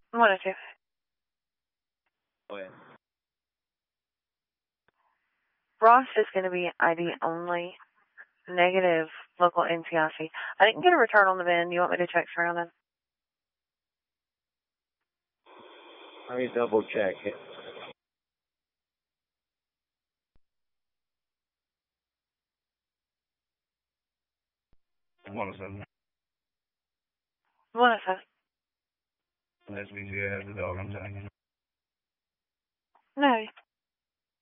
One or two. Go ahead. Ross is going to be ID only. Negative local NCIC. I didn't get a return on the VIN. You want me to check surrounding? Let me double check it. One of them. One or two. That's easy as the dog, I'm telling you. No.